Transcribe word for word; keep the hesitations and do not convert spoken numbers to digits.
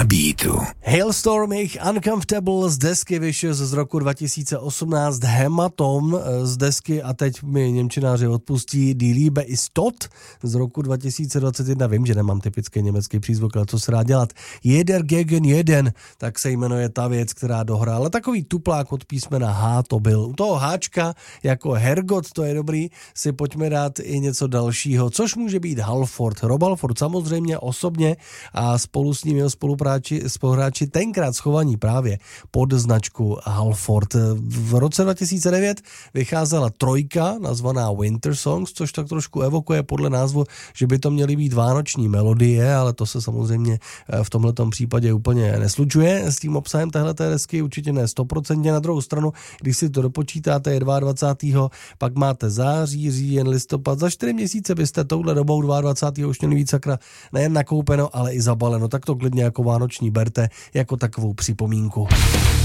Na beatu. Hailstorm, jejich Uncomfortable z desky Vicious z roku dva tisíce osmnáct, Hematom z desky, a teď mi němčináři odpustí, Die Liebe ist tot z roku dva tisíce dvacet jedna. Vím, že nemám typický německý přízvuk, ale co se dá dělat. Jeder gegen jeden, tak se jmenuje ta věc, která dohrála. Takový tuplák od písmena H to byl. U toho Háčka jako Hergot, to je dobrý, si pojďme dát i něco dalšího, což může být Halford. Rob Halford samozřejmě osobně a spolu s ním jeho spolupráči, spoluhráči tenkrát schovaní právě pod značku Halford. V roce dva tisíce devět vycházela trojka nazvaná Winter Songs, což tak trošku evokuje podle názvu, že by to měly být vánoční melodie, ale to se samozřejmě v tomhletom případě úplně neslučuje s tím obsahem téhleté desky, určitě ne sto procent. Na druhou stranu, když si to dopočítáte, je dvacátého druhého pak máte září, říjen, listopad, za čtyři měsíce byste touhle dobou dvacátého druhého už měli víc sakra nejen nakoupeno, ale i zabaleno, tak to klidně jako vánoční berte, jako takovou připomínku.